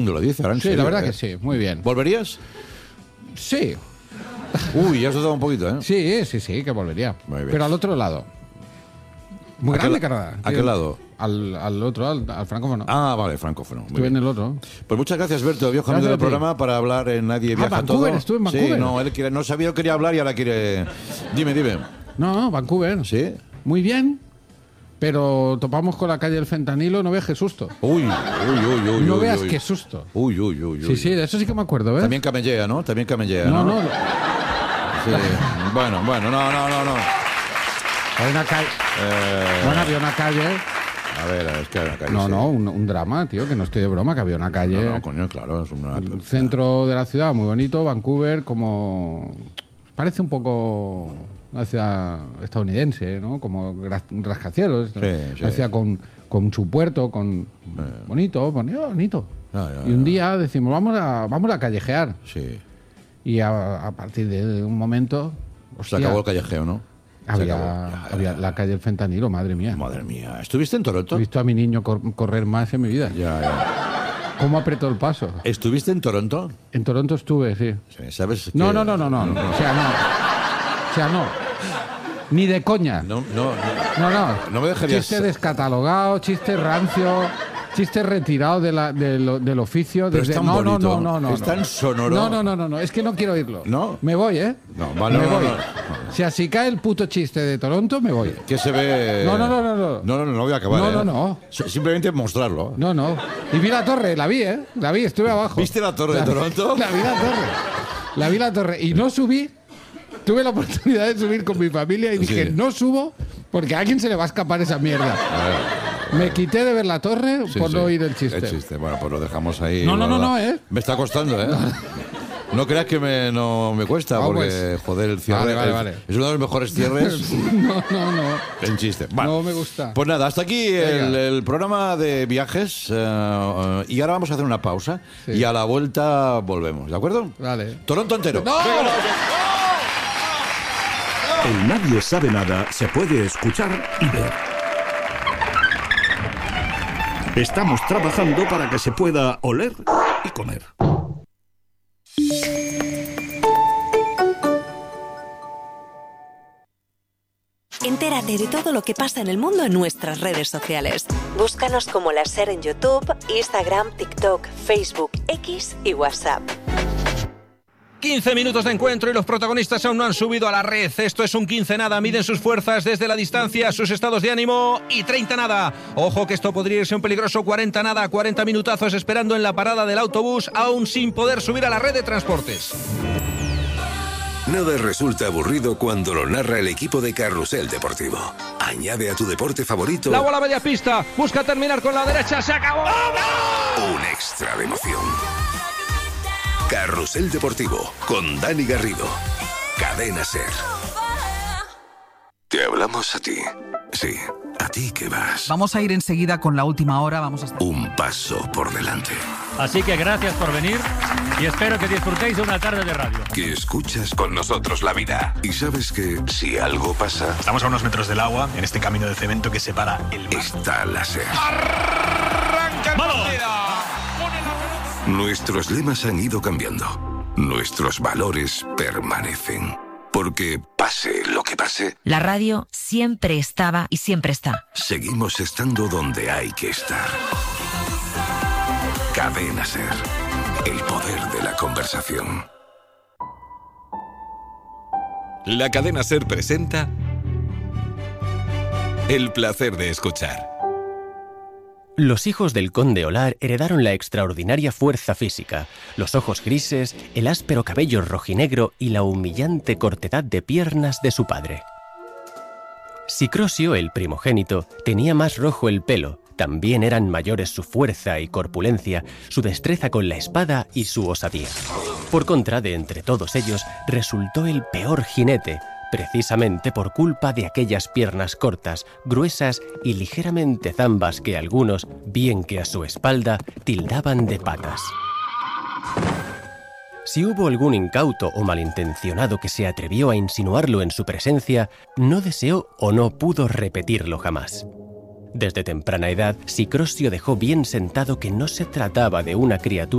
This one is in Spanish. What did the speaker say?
Lo dice ahora en Sí, serio, la verdad que sí, muy bien. ¿Volverías? Sí, Uy, ya has dado un poquito, ¿eh? sí, que volvería. Muy bien. Pero al otro lado. Muy grande Canadá. ¿A qué lado? Al otro, al francófono. Ah, vale, francófono. Muy Estuve bien. en el otro. Pues muchas gracias, Berto, viejo amigo Gracias del a ti. programa, para hablar en Nadie Viaja Vancouver, Todo. estuve en Vancouver. Sí, no, él no sabía que quería hablar y ahora quiere... Dime. No, Vancouver. ¿Sí? Muy bien. Pero topamos con la calle del Fentanilo, no veas qué susto. Uy. No veas qué susto. Uy. Sí, de eso sí que me acuerdo, ¿ves? También camellea, ¿no? No. Sí. Bueno, no. Hay una calle. Bueno, había una calle. A ver, es que hay una calle. No, un drama, tío, que no estoy de broma, que había una calle. No, coño, claro, es una... El centro de la ciudad, muy bonito, Vancouver, como... Parece un poco una ciudad estadounidense, ¿no? Como rascacielos. Sí. Una ciudad con su puerto, con... Bonito. Ya. Y un día decimos, vamos a callejear. Sí. Y a partir de un momento... Se hostia, acabó el callejeo, ¿no? Se había acabó. Ya. la calle del Fentanilo, madre mía. Madre mía. ¿Estuviste en Toronto? He visto a mi niño correr más en mi vida. Ya. ¿Cómo apretó el paso? ¿Estuviste en Toronto? En Toronto estuve, sí. Sí, ¿sabes? No. que- O sea, no. Ni de coña. No. No. No me dejarías... Chiste descatalogado, chiste rancio, chiste retirado del oficio. Pero desde... es tan No. Es tan sonoro. No. Es que no quiero oírlo. ¿No? Me voy, ¿eh? No, vale, me voy. no. O sea, si cae el puto chiste de Toronto, me voy. Que se ve... No. No voy a acabar. No. Simplemente mostrarlo. No. Y vi la torre, la vi, ¿eh? La vi, estuve abajo. ¿Viste la torre de Toronto? La vi la torre. Y no subí. Tuve la oportunidad de subir con mi familia y dije, Sí. no subo porque a alguien se le va a escapar esa mierda. Me quité de ver la torre por no oír el chiste. Bueno, pues lo dejamos ahí. No, ¿eh? Me está costando, ¿eh? No creas que no me cuesta, Ah, porque, pues. joder, el cierre Vale. es uno de los mejores cierres No. en chiste. Vale. No me gusta. Pues nada, hasta aquí el programa de viajes y ahora vamos a hacer una pausa Sí. y a la vuelta volvemos, ¿de acuerdo? Vale. Toronto entero. ¡No! En Nadie Sabe Nada se puede escuchar y ver. Estamos trabajando para que se pueda oler y comer. Entérate de todo lo que pasa en el mundo en nuestras redes sociales. Búscanos como La Ser en YouTube, Instagram, TikTok, Facebook, X y WhatsApp. 15 minutos de encuentro y los protagonistas aún no han subido a la red. Esto es un 15 nada. Miden sus fuerzas desde la distancia, sus estados de ánimo y 30 nada. Ojo que esto podría irse un peligroso 40 nada. 40 minutazos esperando en la parada del autobús, aún sin poder subir a la red de transportes. Nada resulta aburrido cuando lo narra el equipo de Carrusel Deportivo. Añade a tu deporte favorito La bola media pista, busca terminar con la derecha, se acabó. un extra de emoción. Carrusel Deportivo con Dani Garrido. Cadena Ser. Te hablamos a ti. Sí, a ti que vas. Vamos a ir enseguida con la última hora. Vamos a estar... Un paso por delante. Así que gracias por venir y espero que disfrutéis de una tarde de radio. Que escuchas con nosotros la vida. Y sabes que si algo pasa, Estamos a unos metros del agua, en este camino de cemento que separa el mar. está la Ser. ¡Vamos! Nuestros lemas han ido cambiando. Nuestros valores permanecen. Porque pase lo que pase, La radio siempre estaba y siempre está. seguimos estando donde hay que estar. Cadena Ser. El poder de la conversación. La cadena SER presenta El placer de escuchar. Los hijos del conde Olar heredaron la extraordinaria fuerza física, los ojos grises, el áspero cabello rojinegro y la humillante cortedad de piernas de su padre. Sicrosio, el primogénito, tenía más rojo el pelo, también eran mayores su fuerza y corpulencia, su destreza con la espada y su osadía. Por contra, de entre todos ellos, resultó el peor jinete, precisamente por culpa de aquellas piernas cortas, gruesas y ligeramente zambas que algunos, bien que a su espalda, tildaban de patas. Si hubo algún incauto o malintencionado que se atrevió a insinuarlo en su presencia, no deseó o no pudo repetirlo jamás. Desde temprana edad, Sicrosio dejó bien sentado que no se trataba de una criatura